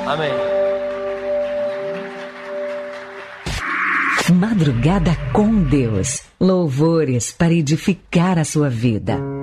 Amém. Madrugada com Deus. Louvores para edificar a sua vida.